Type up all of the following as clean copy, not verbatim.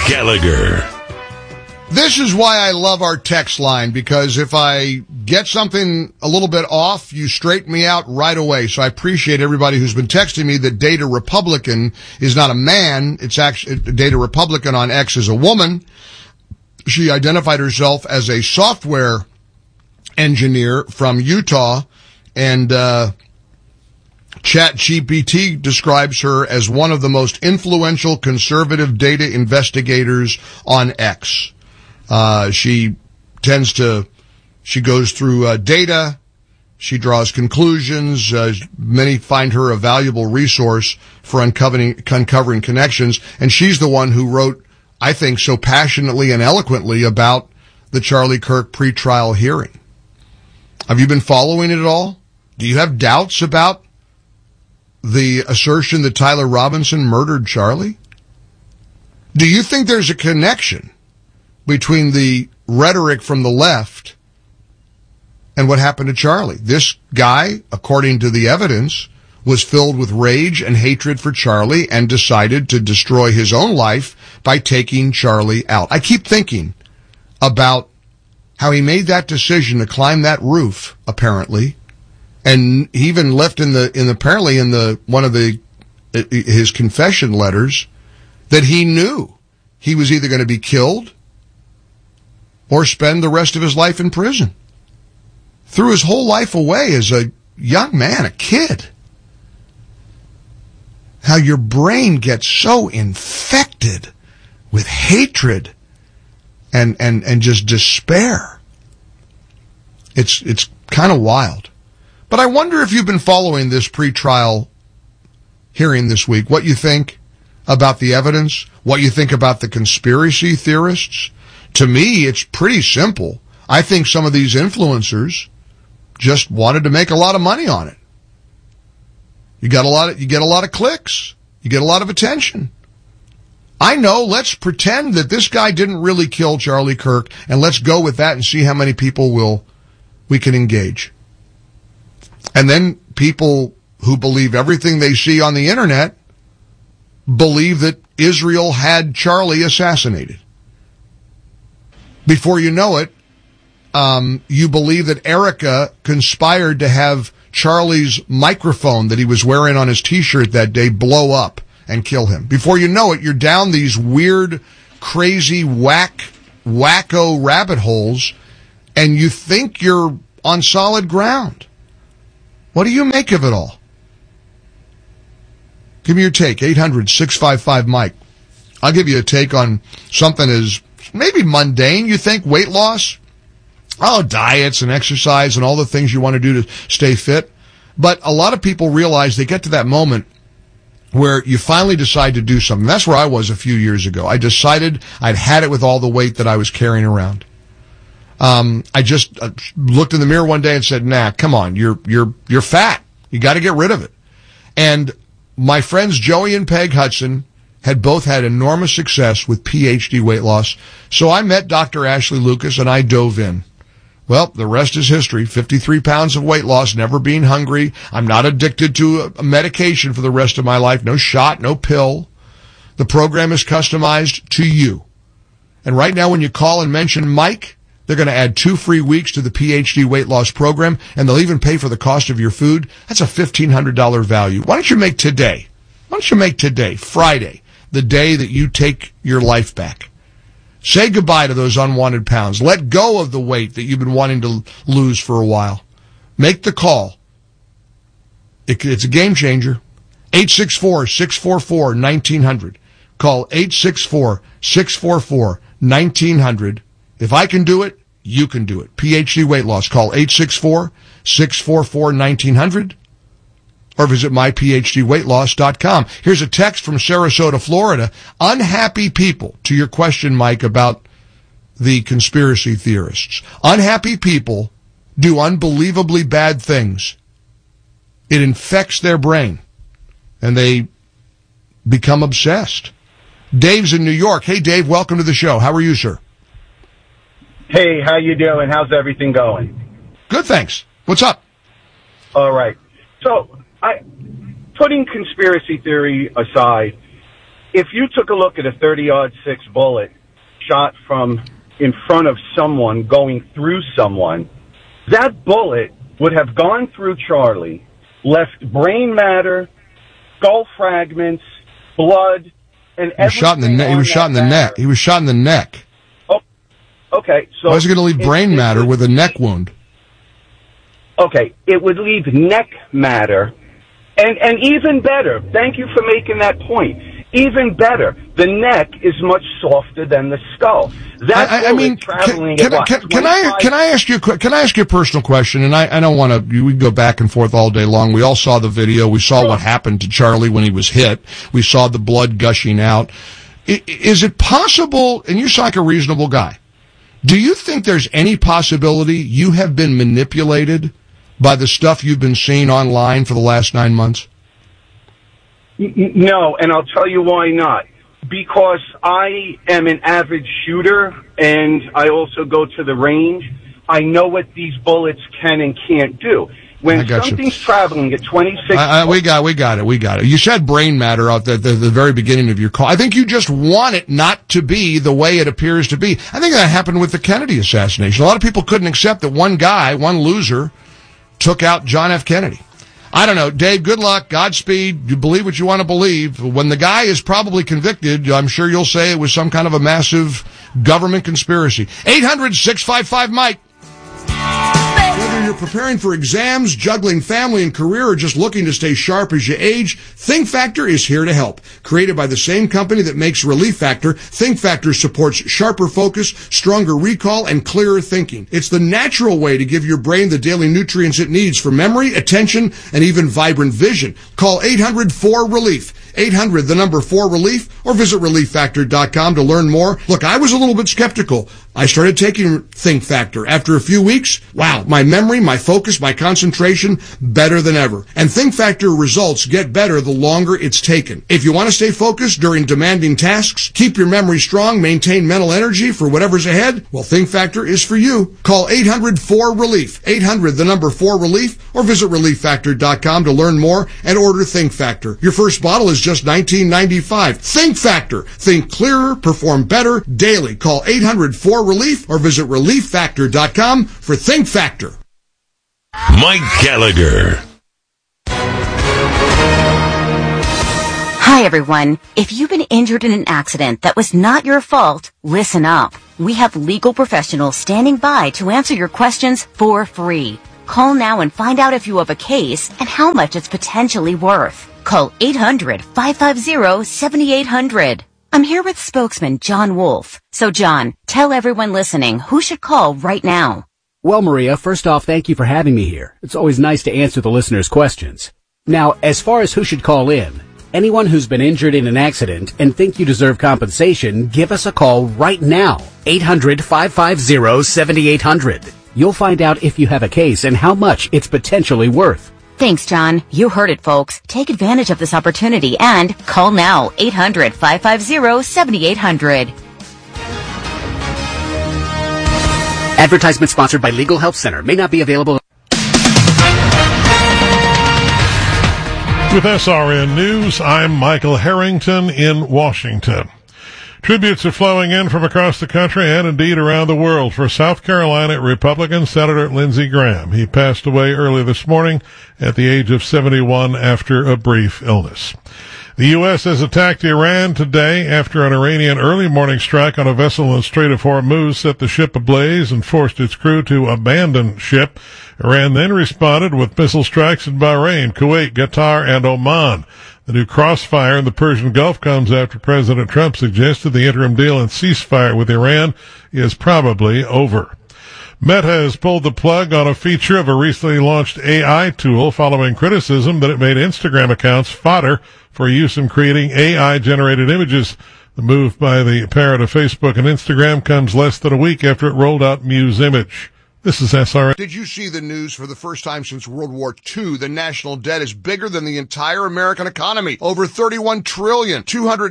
Gallagher. This is why I love our text line, because if I get something a little bit off, you straighten me out right away. So I appreciate everybody who's been texting me that Data Republican is not a man. It's actually, Data Republican on X is a woman. She identified herself as a software engineer from Utah, and ChatGPT describes her as one of the most influential conservative data investigators on X. She goes through data, she draws conclusions, many find her a valuable resource for uncovering connections, and she's the one who wrote, I think, so passionately and eloquently about the Charlie Kirk pretrial hearing. Have you been following it at all? Do you have doubts about the assertion that Tyler Robinson murdered Charlie? Do you think there's a connection between the rhetoric from the left and what happened to Charlie? This guy, according to the evidence, was filled with rage and hatred for Charlie and decided to destroy his own life by taking Charlie out. I keep thinking about how he made that decision to climb that roof, apparently, and he even left in one of his confession letters that he knew he was either going to be killed or spend the rest of his life in prison. Threw his whole life away as a young man, a kid. How your brain gets so infected with hatred and just despair. It's kind of wild. But I wonder if you've been following this pretrial hearing this week, what you think about the evidence, what you think about the conspiracy theorists. To me, it's pretty simple. I think some of these influencers just wanted to make a lot of money on it. You get a lot of clicks. You get a lot of attention. I know, let's pretend that this guy didn't really kill Charlie Kirk, and let's go with that and see how many people we can engage. And then people who believe everything they see on the internet believe that Israel had Charlie assassinated. Before you know it, you believe that Erica conspired to have Charlie's microphone that he was wearing on his T-shirt that day blow up and kill him. Before you know it, you're down these weird, crazy, wacko rabbit holes, and you think you're on solid ground. What do you make of it all? Give me your take, 800-655-MIKE. I'll give you a take on something as maybe mundane, you think, weight loss. Oh, diets and exercise and all the things you want to do to stay fit. But a lot of people realize they get to that moment where you finally decide to do something. That's where I was a few years ago. I decided I'd had it with all the weight that I was carrying around. I just looked in the mirror one day and said, nah, come on, you're fat. You got to get rid of it. And my friends Joey and Peg Hudson had both had enormous success with PhD weight loss. So I met Dr. Ashley Lucas and I dove in. Well, the rest is history. 53 pounds of weight loss, never being hungry. I'm not addicted to a medication for the rest of my life. No shot, no pill. The program is customized to you. And right now when you call and mention Mike, they're going to add 2 free weeks to the PhD weight loss program, and they'll even pay for the cost of your food. That's a $1,500 value. Why don't you make today, Friday, the day that you take your life back? Say goodbye to those unwanted pounds. Let go of the weight that you've been wanting to lose for a while. Make the call. It's a game changer. 864-644-1900. Call 864-644-1900. If I can do it, you can do it. PhD weight loss. Call 864-644-1900 or visit myphdweightloss.com. Here's a text from Sarasota, Florida. Unhappy people, to your question, Mike, about the conspiracy theorists. Unhappy people do unbelievably bad things. It infects their brain, and they become obsessed. Dave's in New York. Hey, Dave, welcome to the show. How are you, sir? Hey, how you doing? How's everything going? Good, thanks. What's up? All right. So, putting conspiracy theory aside, if you took a look at a 30-06 bullet shot from in front of someone going through someone, that bullet would have gone through Charlie, left brain matter, skull fragments, blood, and everything. He was shot in the neck. He was shot in the neck. He was shot in the neck. Oh, okay. So why is it going to leave brain matter with a neck wound? Okay, it would leave neck matter, and even better. Thank you for making that point. Even better, the neck is much softer than the skull. I mean, can I ask you a personal question? And I don't want to. We go back and forth all day long. We all saw the video. We saw what happened to Charlie when he was hit. We saw the blood gushing out. Is it possible? And you sound like a reasonable guy. Do you think there's any possibility you have been manipulated by the stuff you've been seeing online for the last 9 months? No, and I'll tell you why not. Because I am an avid shooter, and I also go to the range. I know what these bullets can and can't do. When something's traveling at 26... We got it. You said brain matter at the very beginning of your call. I think you just want it not to be the way it appears to be. I think that happened with the Kennedy assassination. A lot of people couldn't accept that one guy, one loser, took out John F. Kennedy. I don't know. Dave, good luck. Godspeed. You believe what you want to believe. When the guy is probably convicted, I'm sure you'll say it was some kind of a massive government conspiracy. 800-655-MIKE. Whether you're preparing for exams, juggling family and career, or just looking to stay sharp as you age, Think Factor is here to help. Created by the same company that makes Relief Factor, Think Factor supports sharper focus, stronger recall, and clearer thinking. It's the natural way to give your brain the daily nutrients it needs for memory, attention, and even vibrant vision. Call 800-4RELIEF. 800-4RELIEF, or visit ReliefFactor.com to learn more. Look, I was a little bit skeptical. I started taking Think Factor. After a few weeks, wow, my memory, my focus, my concentration, better than ever. And Think Factor results get better the longer it's taken. If you want to stay focused during demanding tasks, keep your memory strong, maintain mental energy for whatever's ahead, well, Think Factor is for you. Call 800-4RELIEF. 800-4RELIEF, or visit ReliefFactor.com to learn more and order Think Factor. Your first bottle is just $19.95. Think Factor. Think clearer, perform better daily. Call 800-4RELIEF or visit ReliefFactor.com for Think Factor. Mike Gallagher. Hi, everyone. If you've been injured in an accident that was not your fault, listen up. We have legal professionals standing by to answer your questions for free. Call now and find out if you have a case and how much it's potentially worth. Call 800-550-7800. I'm here with spokesman John Wolf. So, John, tell everyone listening who should call right now. Well, Maria, first off, thank you for having me here. It's always nice to answer the listeners' questions. Now, as far as who should call in, anyone who's been injured in an accident and think you deserve compensation, give us a call right now. 800-550-7800. You'll find out if you have a case and how much it's potentially worth. Thanks, John. You heard it, folks. Take advantage of this opportunity and call now. 800-550-7800. Advertisement sponsored by Legal Help Center. May not be available. With SRN News, I'm Michael Harrington in Washington. Tributes are flowing in from across the country and indeed around the world for South Carolina Republican Senator Lindsey Graham. He passed away early this morning at the age of 71 after a brief illness. The U.S. has attacked Iran today after an Iranian early morning strike on a vessel in the Strait of Hormuz set the ship ablaze and forced its crew to abandon ship. Iran then responded with missile strikes in Bahrain, Kuwait, Qatar, and Oman. The new crossfire in the Persian Gulf comes after President Trump suggested the interim deal and ceasefire with Iran is probably over. Meta has pulled the plug on a feature of a recently launched AI tool following criticism that it made Instagram accounts fodder for use in creating AI-generated images. The move by the parent of Facebook and Instagram comes less than a week after it rolled out Muse Image. This is SRN. Did you see the news? For the first time since World War II, the national debt is bigger than the entire American economy. Over $31 trillion,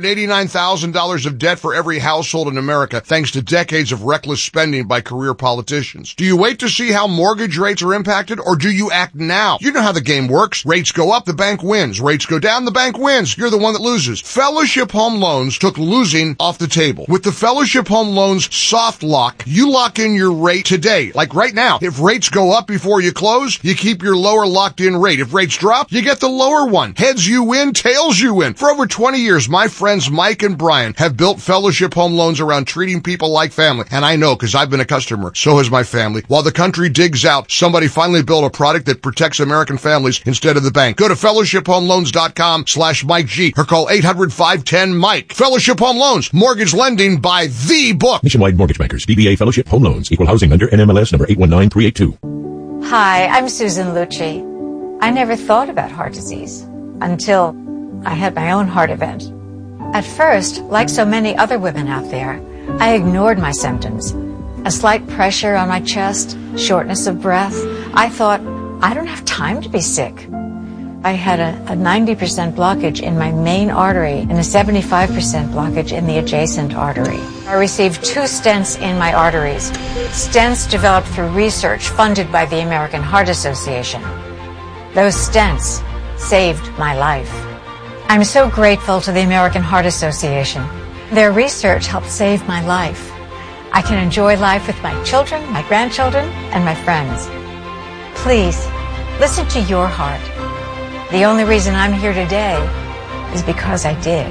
$289,000 of debt for every household in America, thanks to decades of reckless spending by career politicians. Do you wait to see how mortgage rates are impacted, or do you act now? You know how the game works. Rates go up, the bank wins. Rates go down, the bank wins. You're the one that loses. Fellowship Home Loans took losing off the table. With the Fellowship Home Loans soft lock, you lock in your rate today. Like right now, if rates go up before you close, you keep your lower locked in rate. If rates drop, you get the lower one. Heads you win, tails you win. For over 20 years, my friends Mike and Brian have built Fellowship Home Loans around treating people like family. And I know, because I've been a customer. So has my family. While the country digs out, somebody finally built a product that protects American families instead of the bank. Go to fellowshiphomeloans.com/Mike G or call 800-510-MIKE. Fellowship Home Loans, mortgage lending by the book. Nationwide Mortgage Bankers, DBA Fellowship Home Loans, Equal Housing Lender, NMLS number 819382. Hi, I'm Susan Lucci. I never thought about heart disease until I had my own heart event. At first, like so many other women out there, I ignored my symptoms. A slight pressure on my chest, shortness of breath. I thought, I don't have time to be sick. I had a 90% blockage in my main artery and a 75% blockage in the adjacent artery. I received 2 stents in my arteries. Stents developed through research funded by the American Heart Association. Those stents saved my life. I'm so grateful to the American Heart Association. Their research helped save my life. I can enjoy life with my children, my grandchildren, and my friends. Please, listen to your heart. The only reason I'm here today is because I did.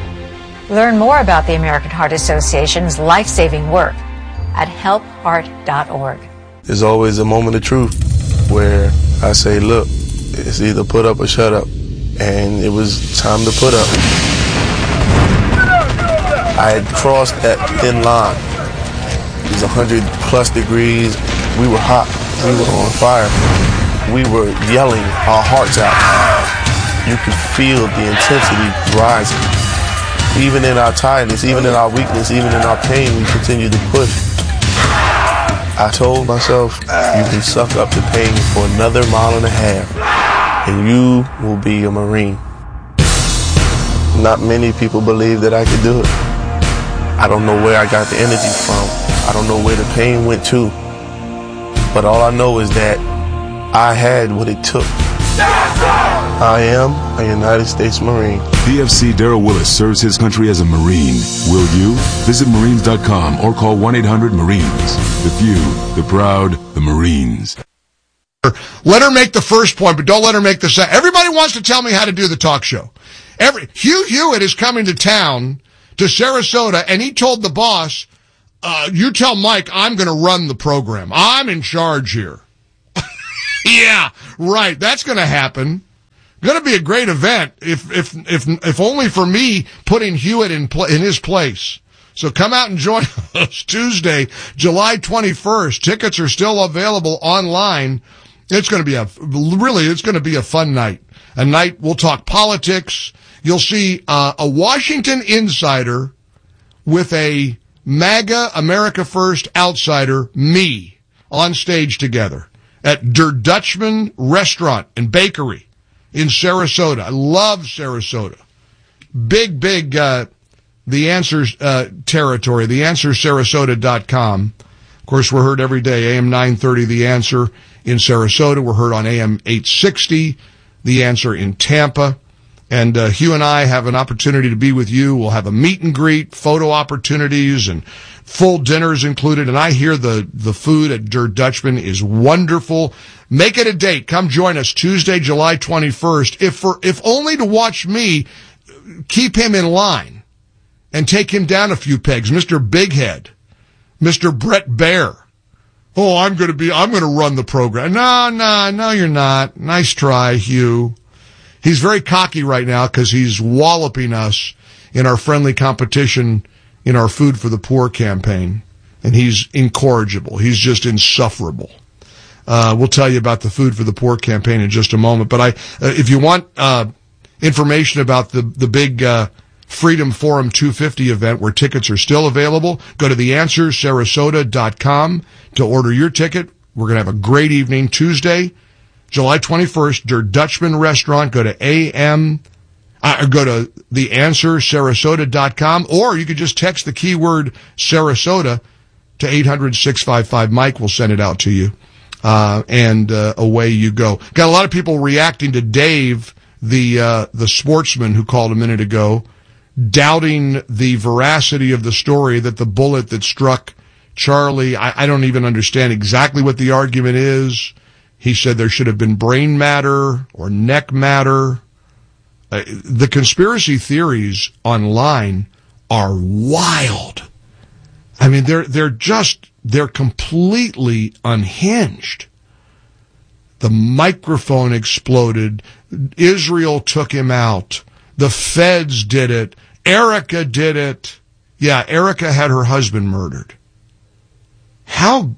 Learn more about the American Heart Association's life-saving work at helpheart.org. There's always a moment of truth where I say, look, it's either put up or shut up. And it was time to put up. I had crossed that thin line. It was 100+ degrees. We were hot. We were on fire. We were yelling our hearts out. You could feel the intensity rising. Even in our tiredness, even in our weakness, even in our pain, we continued to push. I told myself, you can suck up the pain for another 1.5 miles, and you will be a Marine. Not many people believe that I could do it. I don't know where I got the energy from. I don't know where the pain went to. But all I know is that I had what it took. I am a United States Marine. PFC Darrell Willis serves his country as a Marine. Will you? Visit Marines.com or call 1-800-MARINES. The few, the proud, the Marines. Let her make the first point, but don't let her make the second. Everybody wants to tell me how to do the talk show. Hugh Hewitt is coming to town, to Sarasota, and he told the boss, you tell Mike I'm going to run the program. I'm in charge here. Yeah, right. That's going to happen. Going to be a great event, if only for me putting Hewitt in his place. So come out and join us Tuesday, July 21st. Tickets are still available online. It's going to be it's going to be a fun night. A night we'll talk politics. You'll see a Washington insider with a MAGA America First outsider, me, on stage together at Der Dutchman Restaurant and Bakery in Sarasota. I love Sarasota. Big, The Answers territory, theanswersarasota.com. Of course, we're heard every day, AM 930, The Answer in Sarasota. We're heard on AM 860, The Answer in Tampa. And Hugh and I have an opportunity to be with you. We'll have a meet and greet, photo opportunities, and full dinners included. And I hear the food at Der Dutchman is wonderful. Make it a date. Come join us Tuesday, July 21st. If only to watch me keep him in line and take him down a few pegs. Mr. Bighead, Mr. Brett Baer. Oh, I'm going to run the program. No, you're not. Nice try, Hugh. He's very cocky right now because he's walloping us in our friendly competition in our Food for the Poor campaign. And he's incorrigible. He's just insufferable. We'll tell you about the Food for the Poor campaign in just a moment. But if you want information about the big Freedom Forum 250 event where tickets are still available, go to theanswersarasota.com to order your ticket. We're going to have a great evening. Tuesday, July 21st, Der Dutchman Restaurant. Go to go to theanswersarasota.com, or you could just text the keyword Sarasota to 800-655-MIKE. We'll send it out to you. And away you go. Got a lot of people reacting to Dave, the sportsman who called a minute ago, doubting the veracity of the story that the bullet that struck Charlie, I don't even understand exactly what the argument is. He said there should have been brain matter or neck matter. The conspiracy theories online are wild. I mean, they're completely unhinged. The microphone exploded. Israel took him out. The feds did it. Erica did it. Yeah, Erica had her husband murdered. How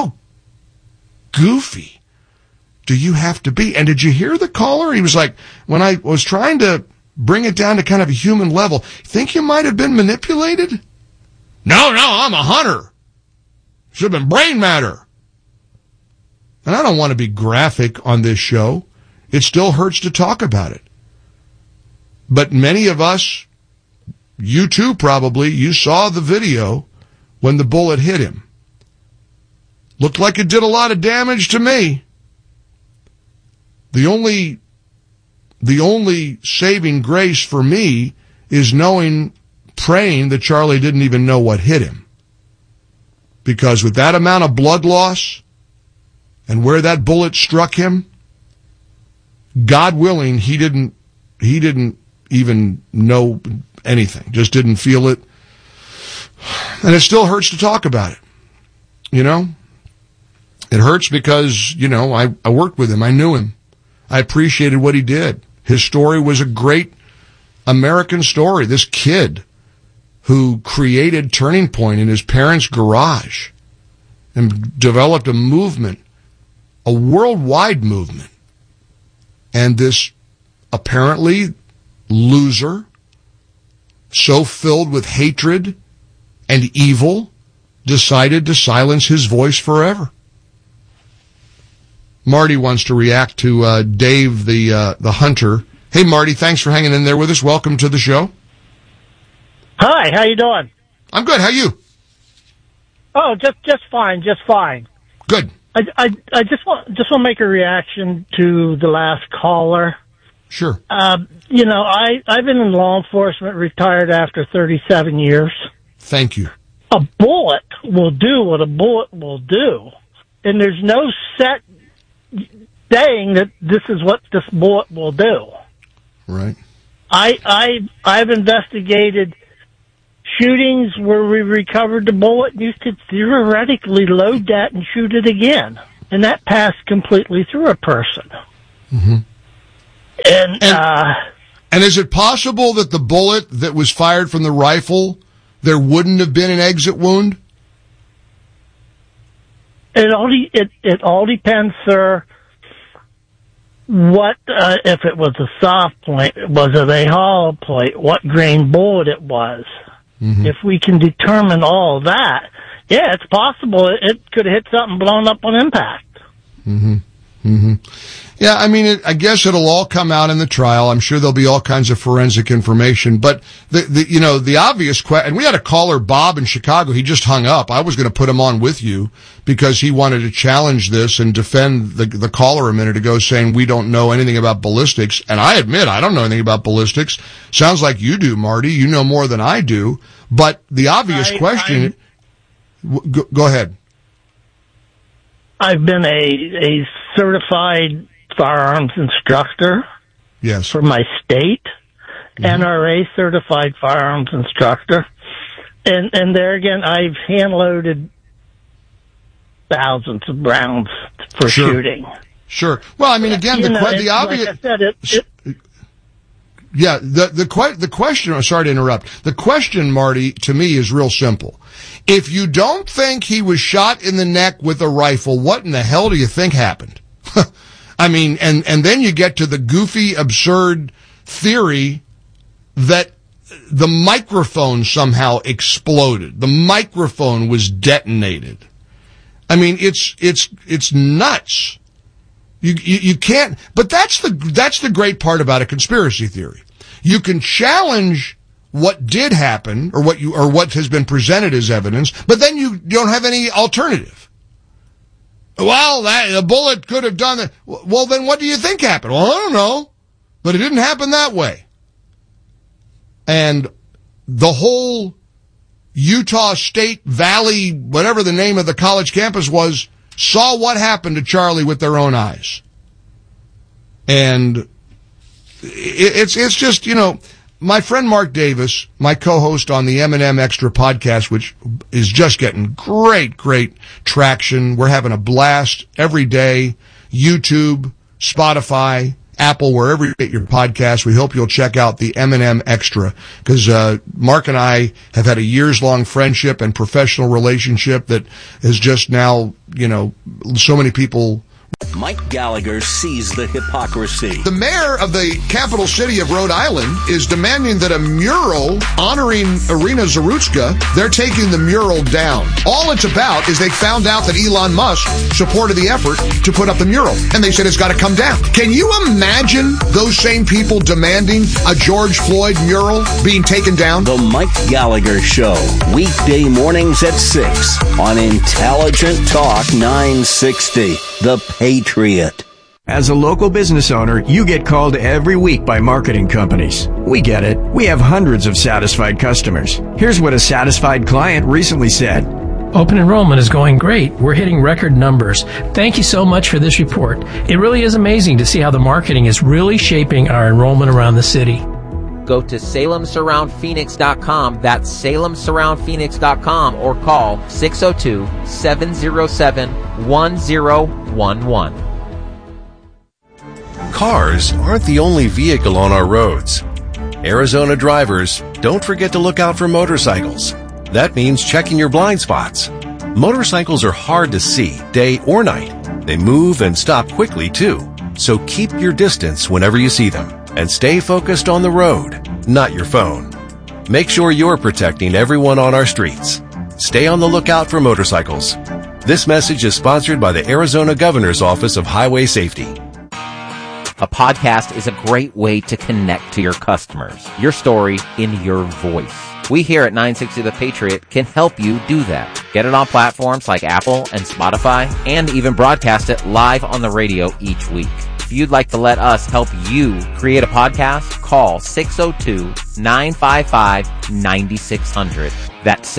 goofy do you have to be? And did you hear the caller? He was like, when I was trying to bring it down to kind of a human level, think you might have been manipulated? No, I'm a hunter. Should have been brain matter. And I don't want to be graphic on this show. It still hurts to talk about it. But many of us, you too probably, you saw the video when the bullet hit him. Looked like it did a lot of damage to me. The only saving grace for me is praying that Charlie didn't even know what hit him. Because with that amount of blood loss and where that bullet struck him, God willing, he didn't even know anything. Just didn't feel it. And it still hurts to talk about it. You know? It hurts because, I worked with him. I knew him. I appreciated what he did. His story was a great American story. This kid who created Turning Point in his parents' garage and developed a movement, a worldwide movement. And this apparently loser, so filled with hatred and evil, decided to silence his voice forever. Marty wants to react to Dave, the hunter. Hey, Marty, thanks for hanging in there with us. Welcome to the show. Hi, how you doing? I'm good. How you? Oh, just fine. Good. I just want to make a reaction to the last caller. Sure. I've been in law enforcement, retired after 37 years. Thank you. A bullet will do what a bullet will do, and there's no set saying that this is what this bullet will do. Right. I've investigated shootings where we recovered the bullet, and you could theoretically load that and shoot it again, and that passed completely through a person. Mm-hmm. And is it possible that the bullet that was fired from the rifle, there wouldn't have been an exit wound? It all depends, sir. What if it was a soft point? Was it a hollow point? What grain bullet it was? Mm-hmm. If we can determine all that, yeah, it's possible it could have hit something blown up on impact. Mm-hmm. Mm-hmm. Yeah, I mean, I guess it'll all come out in the trial. I'm sure there'll be all kinds of forensic information. But the obvious question, and we had a caller, Bob, in Chicago. He just hung up. I was going to put him on with you because he wanted to challenge this and defend the caller a minute ago, saying we don't know anything about ballistics. And I admit I don't know anything about ballistics. Sounds like you do, Marty. You know more than I do. But the obvious question, go ahead. I've been a certified firearms instructor. Yes. For my state, NRA certified firearms instructor. And there again, I've hand loaded thousands of rounds for shooting. Sure. Well, I mean, again, the obvious. Like I said, yeah, the question, I'm sorry to interrupt. The question, Marty, to me is real simple. If you don't think he was shot in the neck with a rifle, what in the hell do you think happened? I mean, and then you get to the goofy, absurd theory that the microphone somehow exploded. The microphone was detonated. I mean, it's nuts. You can't, but that's the great part about a conspiracy theory. You can challenge what did happen or what has been presented as evidence, but then you don't have any alternative. Well, the bullet could have done that. Well, then what do you think happened? Well, I don't know, but it didn't happen that way. And the whole Utah State Valley, whatever the name of the college campus was, saw what happened to Charlie with their own eyes. And it's just, my friend Mark Davis, my co-host on the M&M Extra podcast, which is just getting great traction. We're having a blast every day. YouTube, Spotify, Apple, wherever you get your podcast. We hope you'll check out the M&M Extra, because Mark and I have had a years-long friendship and professional relationship that is just now, so many people. Mike Gallagher sees the hypocrisy. The mayor of the capital city of Rhode Island is demanding that a mural honoring Irina Zarutska, they're taking the mural down. All it's about is they found out that Elon Musk supported the effort to put up the mural, and they said it's got to come down. Can you imagine those same people demanding a George Floyd mural being taken down? The Mike Gallagher Show, weekday mornings at 6 on Intelligent Talk 960. The Patriot. As a local business owner, you get called every week by marketing companies. We get it. We have hundreds of satisfied customers. Here's what a satisfied client recently said. Open enrollment is going great. We're hitting record numbers. Thank you so much for this report. It really is amazing to see how the marketing is really shaping our enrollment around the city. Go to SalemSurroundPhoenix.com. That's SalemSurroundPhoenix.com, or call 602-707-1011. Cars aren't the only vehicle on our roads. Arizona drivers, don't forget to look out for motorcycles. That means checking your blind spots. Motorcycles are hard to see, day or night. They move and stop quickly, too. So keep your distance whenever you see them. And stay focused on the road, not your phone. Make sure you're protecting everyone on our streets. Stay on the lookout for motorcycles. This message is sponsored by the Arizona Governor's Office of Highway Safety. A podcast is a great way to connect to your customers. Your story in your voice. We here at 960 The Patriot can help you do that. Get it on platforms like Apple and Spotify, and even broadcast it live on the radio each week. If you'd like to let us help you create a podcast, call 602-955-9600. That's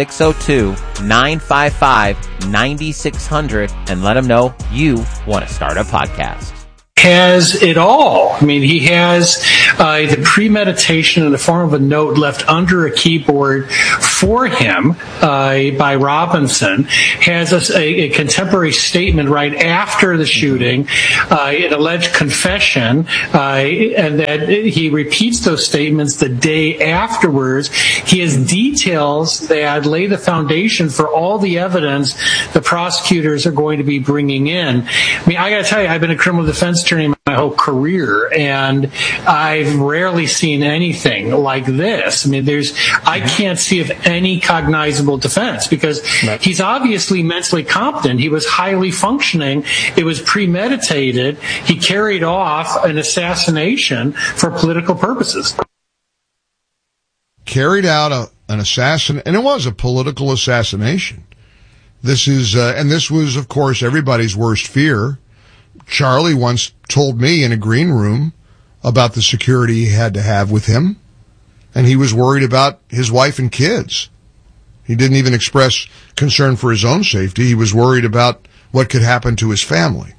602-955-9600, and let them know you want to start a podcast. Has it all. I mean, he has the premeditation in the form of a note left under a keyboard for him by Robinson, has a contemporary statement right after the shooting, an alleged confession, and that he repeats those statements the day afterwards. He has details that lay the foundation for all the evidence the prosecutors are going to be bringing in. I mean, I got to tell you, I've been a criminal defense attorney my whole career, and I've rarely seen anything like this. I mean, I can't see of any cognizable defense, because he's obviously mentally competent. He was highly functioning. It was premeditated. He carried off an assassination for political purposes. Carried out an assassin, and it was a political assassination. This is, and this was, of course, everybody's worst fear. Charlie once told me in a green room about the security he had to have with him, and he was worried about his wife and kids. He didn't even express concern for his own safety. He was worried about what could happen to his family.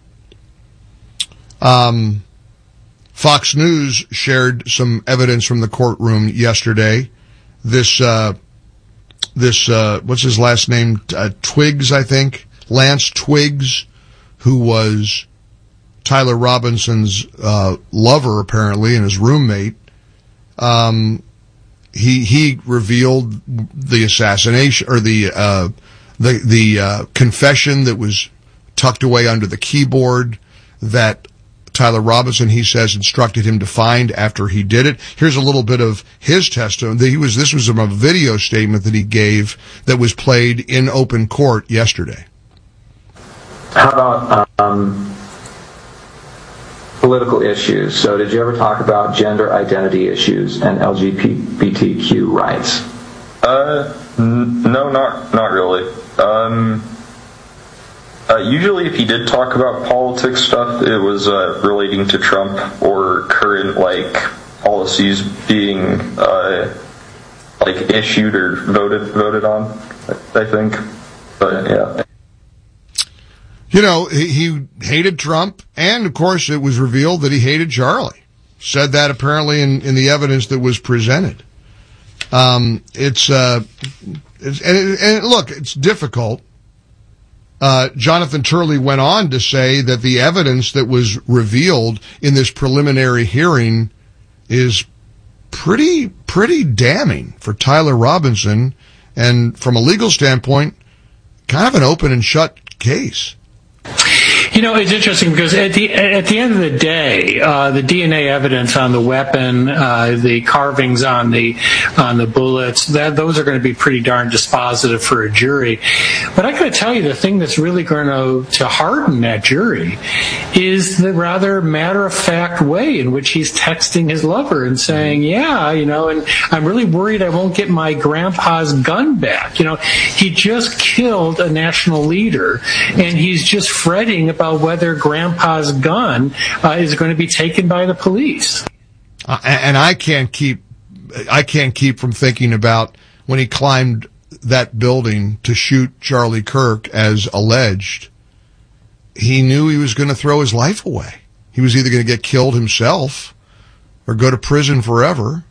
Fox News shared some evidence from the courtroom yesterday. This what's his last name? Twiggs, I think. Lance Twiggs, who was Tyler Robinson's lover, apparently, and his roommate. He revealed the assassination, or the confession that was tucked away under the keyboard that Tyler Robinson, he says, instructed him to find after he did it. Here's a little bit of his testimony. This was a video statement that he gave that was played in open court yesterday. How about political issues? So did you ever talk about gender identity issues and LGBTQ rights? No, not really. Usually if he did talk about politics stuff, it was relating to Trump or current policies being issued or voted on, I think. But yeah. He hated Trump, and of course it was revealed that he hated Charlie. Said that apparently in the evidence that was presented. Look, it's difficult. Jonathan Turley went on to say that the evidence that was revealed in this preliminary hearing is pretty damning for Tyler Robinson, and from a legal standpoint, kind of an open and shut case. It's interesting because at the end of the day, the DNA evidence on the weapon, the carvings on the bullets, those are going to be pretty darn dispositive for a jury. But I got to tell you, the thing that's really going to harden that jury is the rather matter-of-fact way in which he's texting his lover and saying, and I'm really worried I won't get my grandpa's gun back. He just killed a national leader, and he's just fretting about whether grandpa's gun is going to be taken by the police. And I can't keep from thinking about when he climbed that building to shoot Charlie Kirk as alleged. He knew he was going to throw his life away. He was either going to get killed himself or go to prison forever.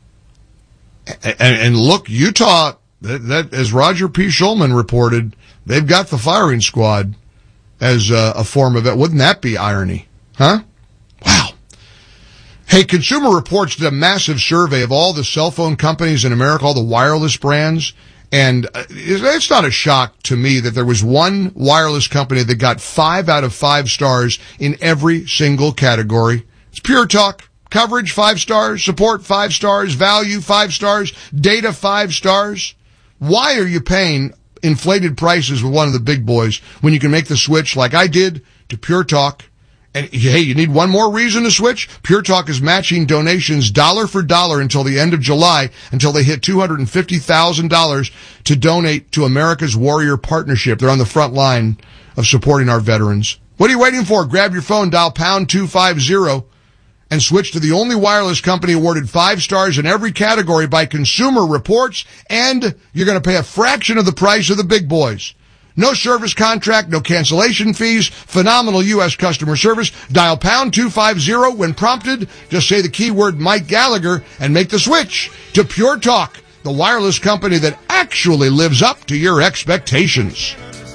And look, Utah, that as Roger P. Schulman reported, they've got the firing squad as a form of it. Wouldn't that be irony? Huh? Wow. Hey, Consumer Reports did a massive survey of all the cell phone companies in America, all the wireless brands, and it's not a shock to me that there was one wireless company that got 5 out of 5 stars in every single category. It's Pure Talk. Coverage, 5 stars. Support, 5 stars. Value, 5 stars. Data, 5 stars. Why are you paying inflated prices with one of the big boys when you can make the switch like I did to Pure Talk? And hey, you need one more reason to switch? Pure Talk is matching donations dollar for dollar until the end of July, until they hit $250,000 to donate to America's Warrior Partnership. They're on the front line of supporting our veterans. What are you waiting for? Grab your phone, dial pound 250 and switch to the only wireless company awarded 5 stars in every category by Consumer Reports, and you're going to pay a fraction of the price of the big boys. No service contract, no cancellation fees, phenomenal U.S. customer service. Dial pound 250 when prompted. Just say the keyword Mike Gallagher and make the switch to Pure Talk, the wireless company that actually lives up to your expectations.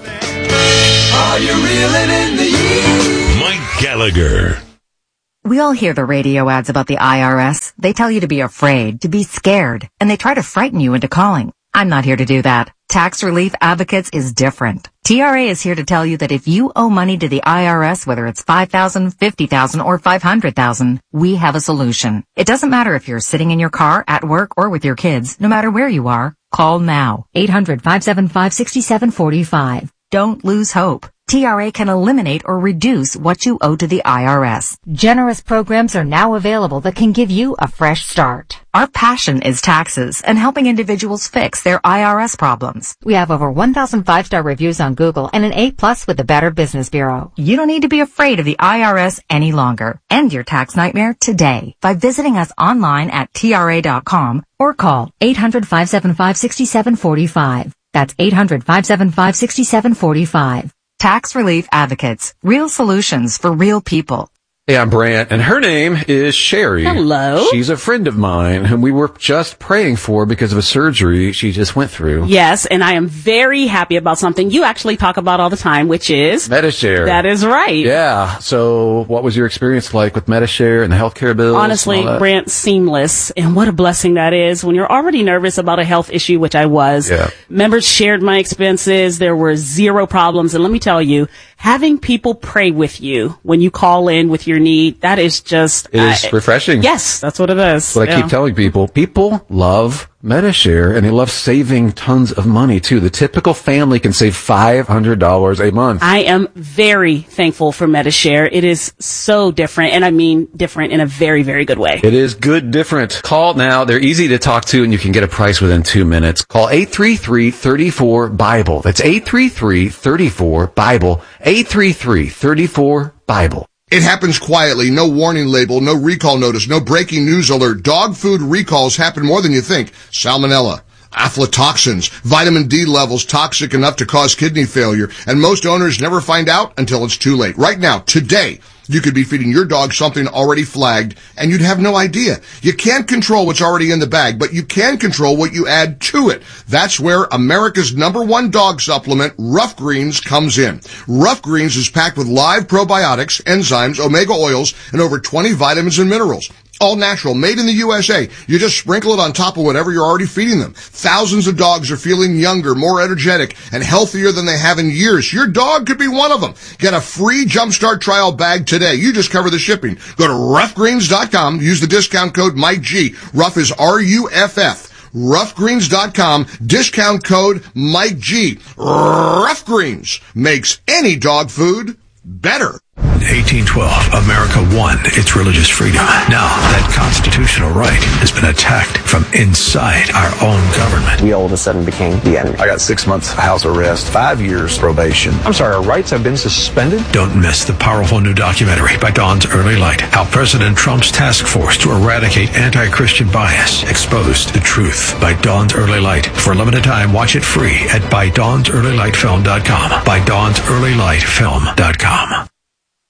Are you reeling in the year? Mike Gallagher. We all hear the radio ads about the IRS. They tell you to be afraid, to be scared, and they try to frighten you into calling. I'm not here to do that. Tax Relief Advocates is different. TRA is here to tell you that if you owe money to the IRS, whether it's $5,000, $50,000, or $500,000, we have a solution. It doesn't matter if you're sitting in your car, at work, or with your kids. No matter where you are, call now. 800-575-6745. Don't lose hope. TRA can eliminate or reduce what you owe to the IRS. Generous programs are now available that can give you a fresh start. Our passion is taxes and helping individuals fix their IRS problems. We have over 1,000 5-star reviews on Google and an A+ with the Better Business Bureau. You don't need to be afraid of the IRS any longer. End your tax nightmare today by visiting us online at TRA.com or call 800-575-6745. That's 800-575-6745. Tax Relief Advocates. Real solutions for real people. Hey, I'm Brant, and her name is Sherry. Hello. She's a friend of mine whom we were just praying for because of a surgery she just went through. Yes, and I am very happy about something you actually talk about all the time, which is Medi-Share. That is right. Yeah. So what was your experience like with Medi-Share and the healthcare bills? Honestly, Brant, seamless. And what a blessing that is when you're already nervous about a health issue, which I was. Yeah. Members shared my expenses. There were 0 problems. And let me tell you, having people pray with you when you call in with your need, that is just... It is refreshing. Yes, that's what it is. What I keep telling people. People love MediShare, and they love saving tons of money, too. The typical family can save $500 a month. I am very thankful for MediShare. It is so different, and I mean different in a very, very good way. It is good different. Call now. They're easy to talk to, and you can get a price within 2 minutes. Call 833-34-BIBLE. That's 833-34-BIBLE. 833-34-BIBLE. It happens quietly, no warning label, no recall notice, no breaking news alert. Dog food recalls happen more than you think. Salmonella, aflatoxins, vitamin D levels toxic enough to cause kidney failure, and most owners never find out until it's too late. Right now, today, you could be feeding your dog something already flagged, and you'd have no idea. You can't control what's already in the bag, but you can control what you add to it. That's where America's #1 dog supplement, Rough Greens, comes in. Rough Greens is packed with live probiotics, enzymes, omega oils, and over 20 vitamins and minerals. All natural, made in the USA. You just sprinkle it on top of whatever you're already feeding them. Thousands of dogs are feeling younger, more energetic, and healthier than they have in years. Your dog could be one of them. Get a free Jumpstart trial bag today. You just cover the shipping. Go to roughgreens.com. Use the discount code Mike G. Rough is R-U-F-F. Roughgreens.com. Discount code Mike G. Rough Greens makes any dog food better. 1812, America won its religious freedom. Now that constitutional right has been attacked from inside our own government. We all of a sudden became the enemy. I got 6 months house arrest, 5 years probation. I'm sorry, our rights have been suspended? Don't miss the powerful new documentary by Dawn's Early Light. How President Trump's task force to eradicate anti-Christian bias exposed the truth by Dawn's Early Light. For a limited time, watch it free at ByDawnsEarlyLightFilm.com. ByDawnsEarlyLightFilm.com.